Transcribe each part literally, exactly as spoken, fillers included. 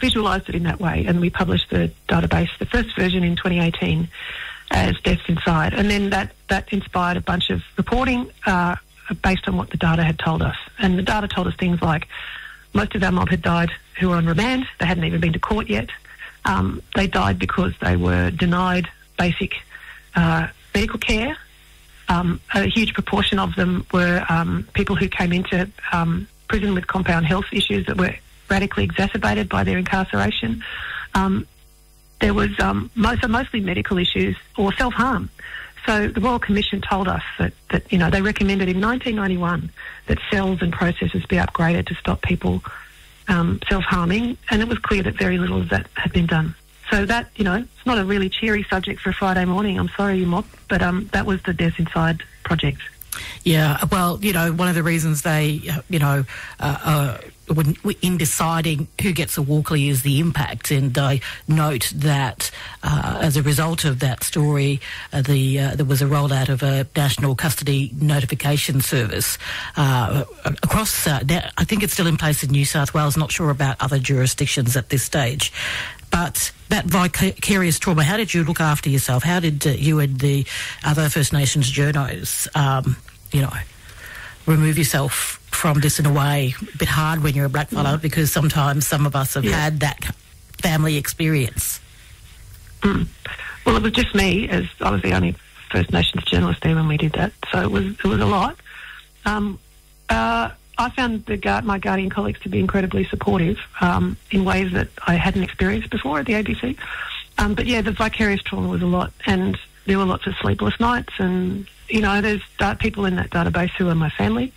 visualised it in that way, and we published the database, the first version in twenty eighteen, as Deaths Inside. And then that, that inspired a bunch of reporting uh, based on what the data had told us. And the data told us things like most of our mob had died who were on remand. They hadn't even been to court yet. Um, they died because they were denied basic uh, medical care. Um, a huge proportion of them were um, people who came into um, prison with compound health issues that were radically exacerbated by their incarceration. Um, there was um, most, mostly medical issues or self-harm. So the Royal Commission told us that, that, you know, they recommended in nineteen ninety-one that cells and processes be upgraded to stop people um, self-harming, and it was clear that very little of that had been done. So that, you know, it's not a really cheery subject for a Friday morning. I'm sorry, you mob, but um, that was the Deaths Inside project. Yeah, well, you know, one of the reasons they, you know, uh, uh, when, in deciding who gets a Walkley is the impact, and I note that uh, as a result of that story, uh, the uh, there was a rollout of a national custody notification service uh, across. Uh, I think it's still in place in New South Wales. Not sure about other jurisdictions at this stage. But that vicarious trauma, how did you look after yourself? How did uh, you and the other First Nations journos, um, you know, remove yourself from this in a way? A bit hard when you're a blackfella, mm. because sometimes some of us have yeah. had that family experience. Mm. Well, it was just me, as I was the only First Nations journalist there when we did that, so it was it was a lot. Um, uh, I found the guard, my Guardian colleagues to be incredibly supportive um, in ways that I hadn't experienced before at the A B C. Um, but yeah, the vicarious trauma was a lot, and there were lots of sleepless nights, and, you know, there's uh, people in that database who are my family.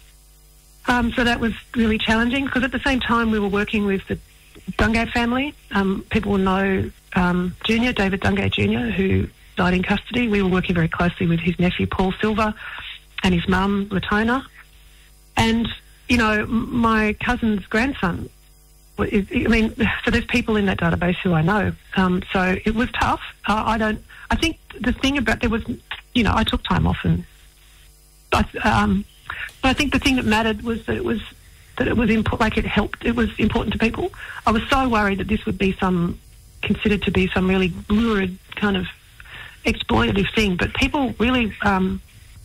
Um, so that was really challenging, because at the same time we were working with the Dungay family. Um, people will know um, Junior, David Dungay Junior, who died in custody. We were working very closely with his nephew Paul Silver and his mum Latona. And, you know, my cousin's grandson, is, I mean, so there's people in that database who I know. Um, so it was tough. Uh, I don't, I think the thing about, there was, you know, I took time off, and, but, um, but I think the thing that mattered was that it was, that it was, impo- like it helped, it was important to people. I was so worried that this would be some, considered to be some really lurid kind of exploitative thing, but people really, um,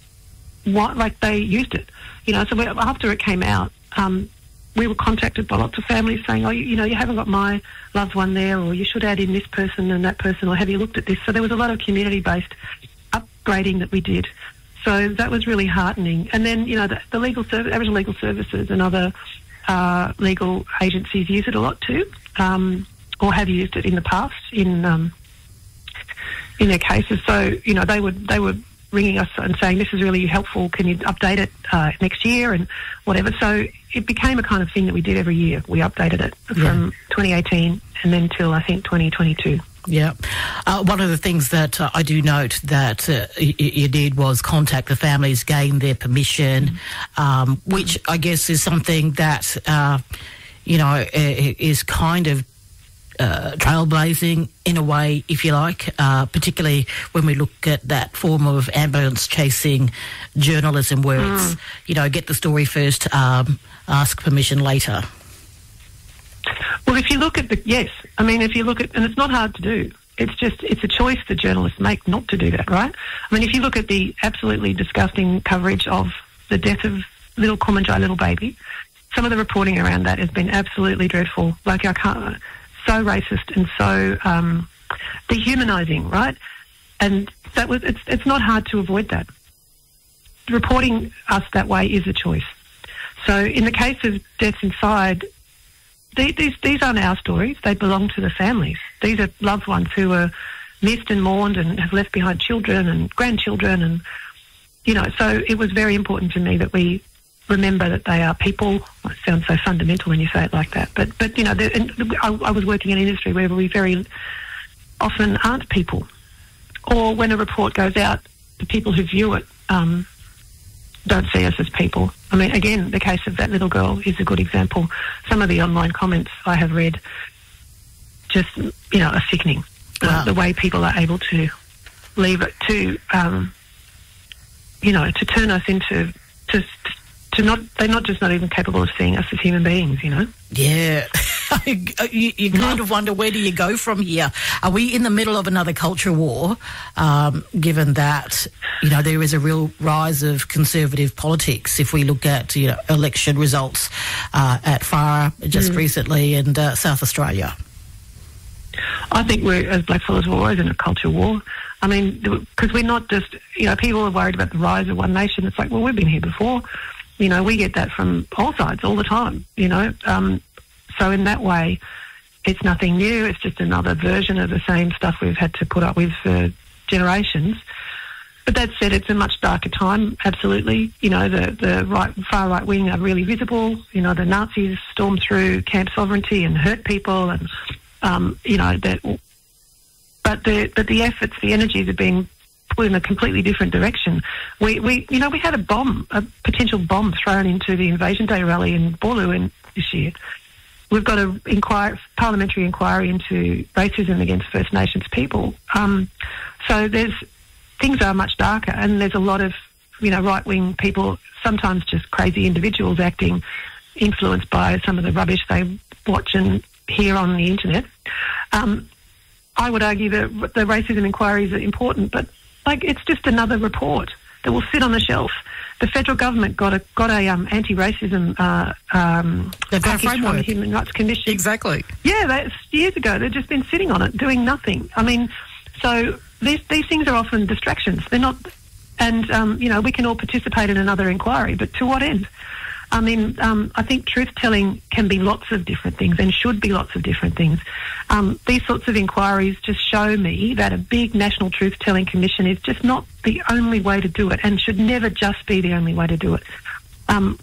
what, like they used it. You know, so we, after it came out, um, we were contacted by lots of families saying, oh, you, you know, you haven't got my loved one there, or you should add in this person and that person, or have you looked at this? So there was a lot of community-based upgrading that we did. So that was really heartening. And then, you know, the, the legal service, Aboriginal Legal Services and other uh, legal agencies use it a lot too, um, or have used it in the past in um, in their cases. So, you know, they would they would ringing us and saying, this is really helpful, can you update it uh, next year and whatever. So it became a kind of thing that we did every year. We updated it yeah. from twenty eighteen and then till, I think, twenty twenty-two. Yeah. Uh, one of the things that uh, I do note that uh, you, you did was contact the families, gain their permission, mm-hmm. um, which I guess is something that, uh, you know, is kind of Uh, trailblazing in a way, if you like, uh, particularly when we look at that form of ambulance chasing journalism where mm. it's, you know, get the story first, um, ask permission later. Well, if you look at the, yes, I mean, if you look at, and it's not hard to do, it's just, it's a choice that journalists make not to do that, right? I mean, if you look at the absolutely disgusting coverage of the death of little Kumanjai, little baby, some of the reporting around that has been absolutely dreadful. Like, I can't, so racist and so um, dehumanising, right? And that was it's it's not hard to avoid that. Reporting us that way is a choice. So in the case of Deaths Inside, these these, these aren't our stories. They belong to the families. These are loved ones who are missed and mourned and have left behind children and grandchildren, and, you know, so it was very important to me that we remember that they are people. It sounds so fundamental when you say it like that, but but you know, I, I was working in an industry where we very often aren't people, or when a report goes out, the people who view it um, don't see us as people. I mean, again, the case of that little girl is a good example. Some of the online comments I have read just, you know, are sickening. Wow. Uh, the way people are able to leave it to, um, you know, to turn us into to. to not, they're not just not even capable of seeing us as human beings, you know? Yeah. you, you kind of wonder, where do you go from here? Are we in the middle of another culture war, um, given that, you know, there is a real rise of conservative politics if we look at, you know, election results uh, at Farah just mm. recently and uh, South Australia? I think we're, as blackfellas, we're always in a culture war. I mean, because we're not just, you know, people are worried about the rise of one nation. It's like, well, we've been here before. You know, we get that from all sides all the time, you know. Um, so in that way, it's nothing new. It's just another version of the same stuff we've had to put up with for generations. But that said, it's a much darker time, absolutely. You know, the, the right, far right wing are really visible. You know, the Nazis stormed through Camp Sovereignty and hurt people, and, um, you know, that. But the but the efforts, the energies are being put in a completely different direction. We, we you know, we had a bomb, a potential bomb thrown into the Invasion Day rally in Boorloo in, this year. We've got a inquire, parliamentary inquiry into racism against First Nations people. Um, so there's things are much darker, and there's a lot of, you know, right-wing people, sometimes just crazy individuals acting, influenced by some of the rubbish they watch and hear on the internet. Um, I would argue that the racism inquiries are important, but like it's just another report that will sit on the shelf. The federal government got a got a um, anti-racism uh, um, package from the Human Rights Commission. Exactly. Yeah, that's years ago. They've just been sitting on it, doing nothing. I mean, so these these things are often distractions. They're not, and um, you know, we can all participate in another inquiry, but to what end? I mean, um, I think truth-telling can be lots of different things and should be lots of different things. Um, these sorts of inquiries just show me that a big national truth-telling commission is just not the only way to do it, and should never just be the only way to do it. Um,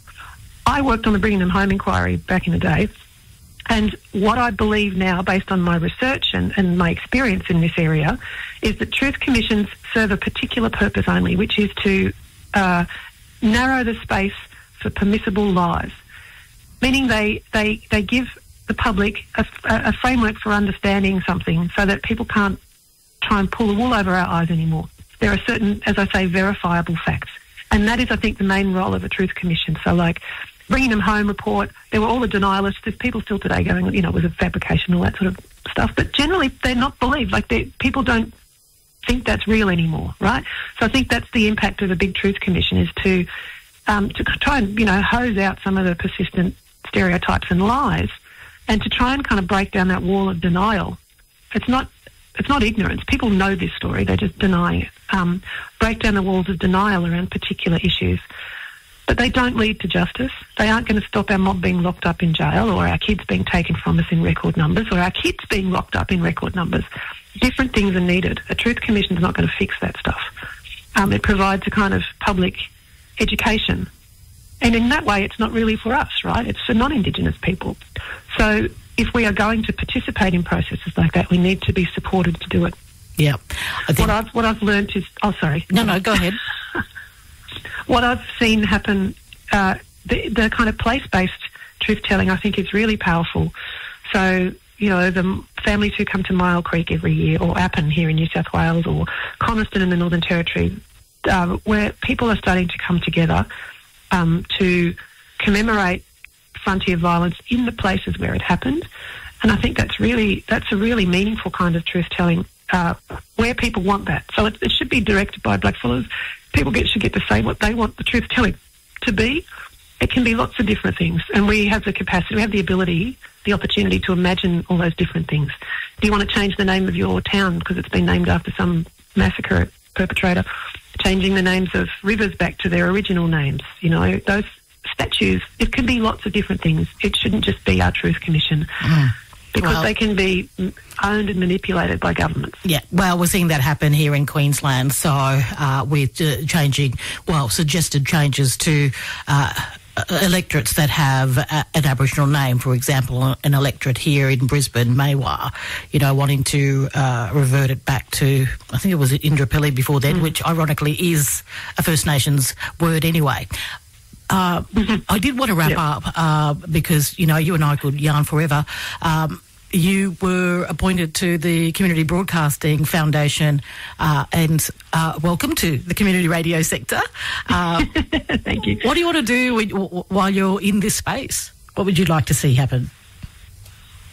I worked on the Bringing Them Home inquiry back in the day, and what I believe now, based on my research and, and my experience in this area, is that truth commissions serve a particular purpose only, which is to uh, narrow the space for permissible lies, meaning they, they, they give the public a, a framework for understanding something so that people can't try and pull the wool over our eyes anymore. There are certain, as I say, verifiable facts. And that is, I think, the main role of a truth commission. So, like, Bringing Them Home report, there were all the denialists. There's people still today going, you know, it was a fabrication, all that sort of stuff. But generally, they're not believed. Like, people don't think that's real anymore, right? So I think that's the impact of a big truth commission, is to Um, to try and, you know, hose out some of the persistent stereotypes and lies, and to try and kind of break down that wall of denial. It's not it's not ignorance. People know this story. They're just denying it. Um, break down the walls of denial around particular issues. But they don't lead to justice. They aren't going to stop our mob being locked up in jail, or our kids being taken from us in record numbers, or our kids being locked up in record numbers. Different things are needed. A truth commission is not going to fix that stuff. Um, it provides a kind of public education, and in that way it's not really for us, right? It's for non-Indigenous people. So if we are going to participate in processes like that, we need to be supported to do it. Yeah. I think what I've what I've learned is oh sorry no no go ahead what I've seen happen, uh, the, the kind of place-based truth-telling, I think, is really powerful. So, you know, the families who come to Mile Creek every year, or Appin here in New South Wales, or Coniston in the Northern Territory, Uh, where people are starting to come together um, to commemorate frontier violence in the places where it happened, and I think that's really that's a really meaningful kind of truth telling, uh, where people want that. So it, it should be directed by blackfellas. People get, should get to say what they want the truth telling to be. It can be lots of different things, and we have the capacity, we have the ability, the opportunity to imagine all those different things. Do you want to change the name of your town because it's been named after some massacre perpetrator? Changing the names of rivers back to their original names, you know, those statues, it can be lots of different things. It shouldn't just be our Truth Commission, mm. because well, they can be owned and manipulated by governments. Yeah, well, we're seeing that happen here in Queensland, so uh, with uh, changing, well, suggested changes to uh, electorates that have a, an Aboriginal name, for example, an electorate here in Brisbane, Maiwar, you know, wanting to uh, revert it back to, I think it was Indooroopilly before then, mm. which ironically is a First Nations word anyway. Uh, mm-hmm. I did want to wrap yep. up uh, because, you know, you and I could yarn forever. Um, you were appointed to the Community Broadcasting Foundation, uh, and uh, welcome to the community radio sector. Uh, Thank you. What do you want to do when, while you're in this space? What would you like to see happen?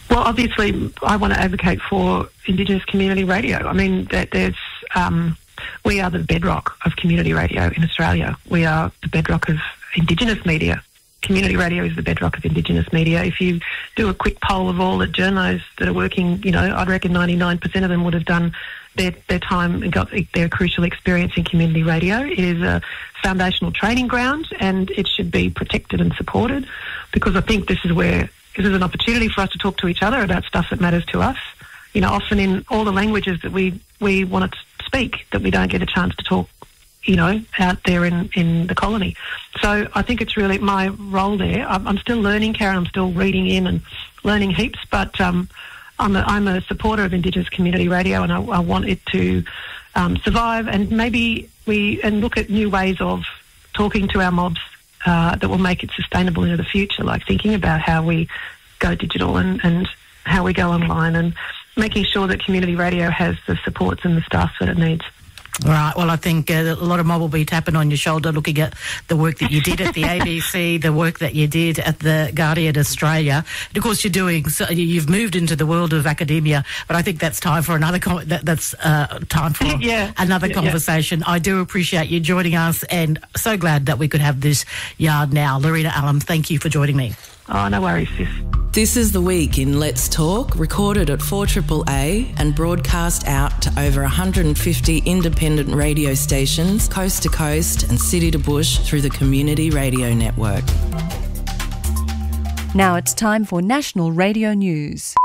Well, obviously, I want to advocate for Indigenous community radio. I mean, that there's um, we are the bedrock of community radio in Australia. We are the bedrock of Indigenous media. Community radio is the bedrock of Indigenous media. If you do a quick poll of all the journos that are working, you know, I'd reckon ninety-nine percent of them would have done their, their time and got their crucial experience in community radio. It is a foundational training ground, and it should be protected and supported, because I think this is where this is an opportunity for us to talk to each other about stuff that matters to us. You know, often in all the languages that we, we want to speak, that we don't get a chance to talk, you know, out there in, in the colony. So I think it's really my role there. I'm, I'm still learning, Karen. I'm still reading in and learning heaps, but um, I'm, a, I'm a supporter of Indigenous community radio, and I, I want it to um, survive, and maybe we and look at new ways of talking to our mobs uh, that will make it sustainable into the future, like thinking about how we go digital and, and how we go online, and making sure that community radio has the supports and the staff that it needs. Right. Well, I think uh, a lot of mob will be tapping on your shoulder looking at the work that you did at the A B C, the work that you did at the Guardian Australia. And of course, you're doing. So you've moved into the world of academia, but I think that's time for another. Con- that, that's uh, time for yeah. another yeah, conversation. Yeah. I do appreciate you joining us, and so glad that we could have this yard now. Lorena Allam, thank you for joining me. Oh, no worries, sis. This is The Week in Let's Talk, recorded at four A A A and broadcast out to over one hundred fifty independent radio stations, coast to coast and city to bush through the Community Radio Network. Now it's time for National Radio News.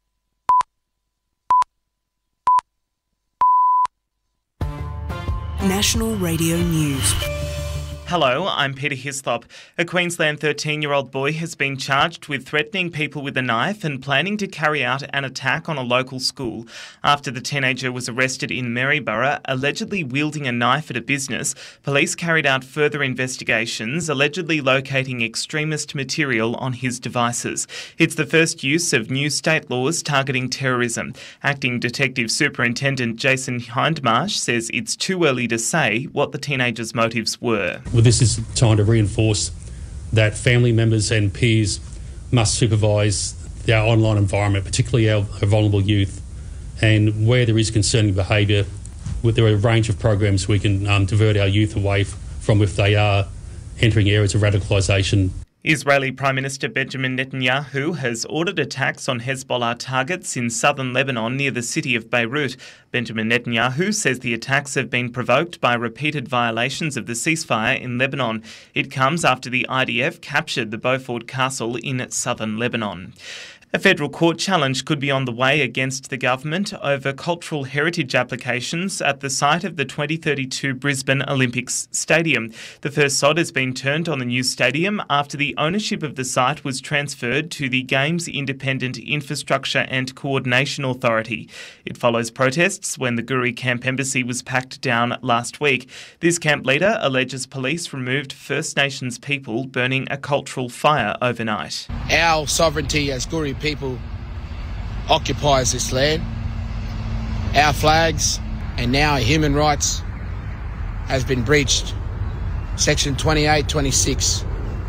National Radio News. Hello, I'm Peter Hislop. A Queensland thirteen-year-old boy has been charged with threatening people with a knife and planning to carry out an attack on a local school. After the teenager was arrested in Maryborough, allegedly wielding a knife at a business, police carried out further investigations, allegedly locating extremist material on his devices. It's the first use of new state laws targeting terrorism. Acting Detective Superintendent Jason Hindmarsh says it's too early to say what the teenager's motives were. Well, this is time to reinforce that family members and peers must supervise our online environment, particularly our, our vulnerable youth. And where there is concerning behaviour, there are a range of programs we can um, divert our youth away from if they are entering areas of radicalisation. Israeli Prime Minister Benjamin Netanyahu has ordered attacks on Hezbollah targets in southern Lebanon near the city of Beirut. Benjamin Netanyahu says the attacks have been provoked by repeated violations of the ceasefire in Lebanon. It comes after the I D F captured the Beaufort Castle in southern Lebanon. A federal court challenge could be on the way against the government over cultural heritage applications at the site of the twenty thirty-two Brisbane Olympics Stadium. The first sod has been turned on the new stadium after the ownership of the site was transferred to the Games Independent Infrastructure and Coordination Authority. It follows protests when the Guri Camp Embassy was packed down last week. This camp leader alleges police removed First Nations people burning a cultural fire overnight. Our sovereignty as Guri people occupies this land. Our flags and now our human rights has been breached. Section twenty-eight, twenty-six.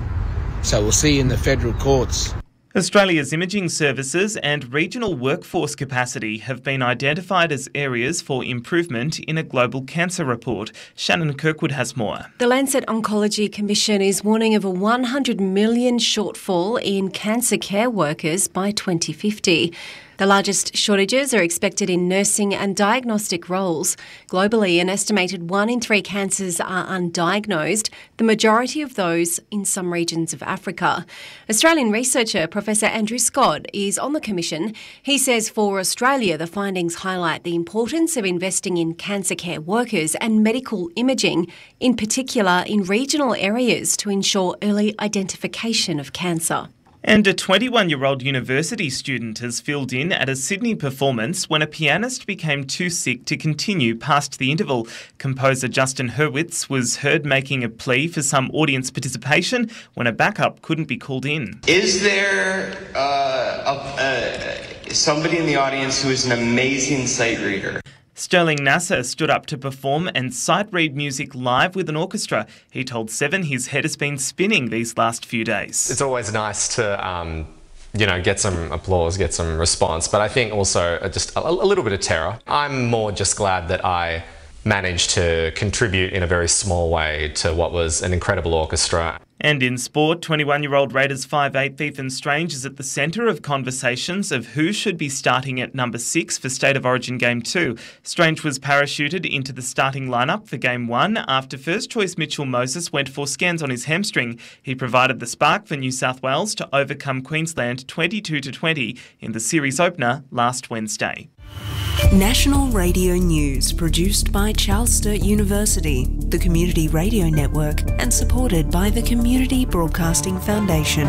So we'll see in the federal courts. Australia's imaging services and regional workforce capacity have been identified as areas for improvement in a global cancer report. Shannon Kirkwood has more. The Lancet Oncology Commission is warning of a one hundred million shortfall in cancer care workers by twenty fifty. The largest shortages are expected in nursing and diagnostic roles. Globally, an estimated one in three cancers are undiagnosed, the majority of those in some regions of Africa. Australian researcher Professor Andrew Scott is on the Commission. He says for Australia, the findings highlight the importance of investing in cancer care workers and medical imaging, in particular in regional areas, to ensure early identification of cancer. And a twenty-one-year-old university student has filled in at a Sydney performance when a pianist became too sick to continue past the interval. Composer Justin Hurwitz was heard making a plea for some audience participation when a backup couldn't be called in. Is there uh, a, uh, somebody in the audience who is an amazing sight reader? Sterling Nasser stood up to perform and sight-read music live with an orchestra. He told Seven his head has been spinning these last few days. It's always nice to um, you know, get some applause, get some response, but I think also just a, a little bit of terror. I'm more just glad that I managed to contribute in a very small way to what was an incredible orchestra. And in sport, twenty-one-year-old Raiders five eight Ethan Strange is at the centre of conversations of who should be starting at number six for State of Origin Game two. Strange was parachuted into the starting lineup for Game one after first-choice Mitchell Moses went for scans on his hamstring. He provided the spark for New South Wales to overcome Queensland twenty-two to twenty in the series opener last Wednesday. National Radio News, produced by Charles Sturt University, the Community Radio Network, and supported by the Community Broadcasting Foundation.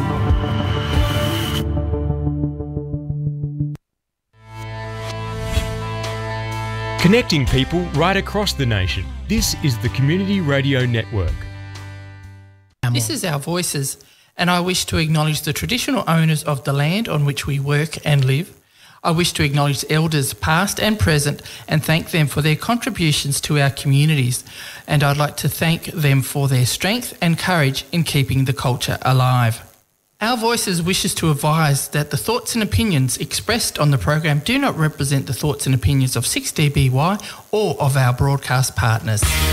Connecting people right across the nation. This is the Community Radio Network. This is Our Voices, and I wish to acknowledge the traditional owners of the land on which we work and live. I wish to acknowledge elders past and present and thank them for their contributions to our communities, and I'd like to thank them for their strength and courage in keeping the culture alive. Our Voices wishes to advise that the thoughts and opinions expressed on the program do not represent the thoughts and opinions of six D B Y or of our broadcast partners.